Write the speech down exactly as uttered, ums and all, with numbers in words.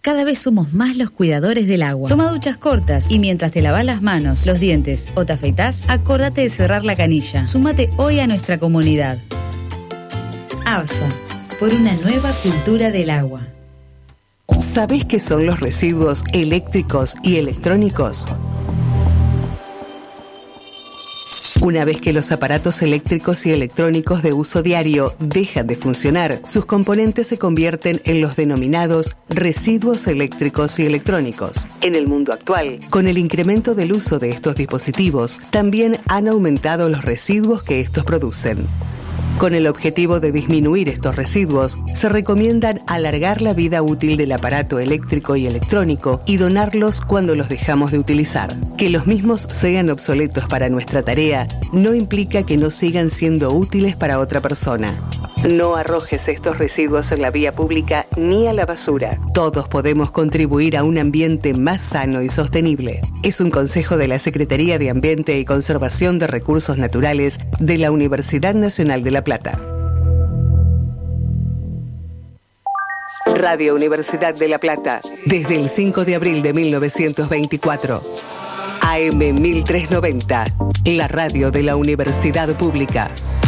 Cada vez somos más los cuidadores del agua. Toma duchas cortas y mientras te lavas las manos, los dientes o te afeitás, acordate de cerrar la canilla. Súmate hoy a nuestra comunidad. ABSA, por una nueva cultura del agua. ¿Sabés qué son los residuos eléctricos y electrónicos? Una vez que los aparatos eléctricos y electrónicos de uso diario dejan de funcionar, sus componentes se convierten en los denominados residuos eléctricos y electrónicos. En el mundo actual, con el incremento del uso de estos dispositivos, también han aumentado los residuos que estos producen. Con el objetivo de disminuir estos residuos, se recomiendan alargar la vida útil del aparato eléctrico y electrónico y donarlos cuando los dejamos de utilizar. Que los mismos sean obsoletos para nuestra tarea no implica que no sigan siendo útiles para otra persona. No arrojes estos residuos en la vía pública ni a la basura. Todos podemos contribuir a un ambiente más sano y sostenible. Es un consejo de la Secretaría de Ambiente y Conservación de Recursos Naturales de la Universidad Nacional de La Plata. Radio Universidad de La Plata, desde el cinco de abril de mil novecientos veinticuatro. A M mil trescientos noventa, la radio de la Universidad Pública.